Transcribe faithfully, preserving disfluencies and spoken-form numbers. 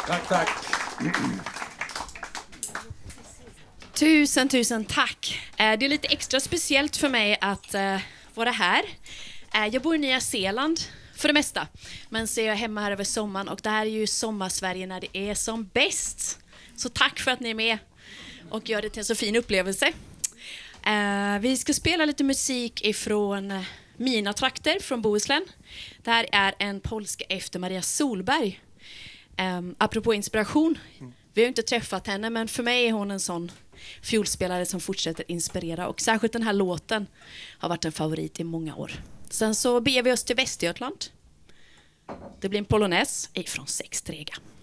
Tack, tack. Tusen, tusen tack. Det är lite extra speciellt för mig att vara här. Jag bor i Nya Zeeland för det mesta, men så är jag hemma här över sommaren och det här är ju sommarsverige när det är som bäst. Så tack för att ni är med och gör det till en så fin upplevelse. Vi ska spela lite musik ifrån mina trakter från Bohuslän. Det här är en polska efter Maria Solberg. Apropå inspiration, vi har inte träffat henne, men för mig är hon en sån fiolspelare som fortsätter inspirera och särskilt den här låten har varit en favorit i många år. Sen så beger vi oss till Västergötland. Det blir en polonäs ifrån Sex Trega.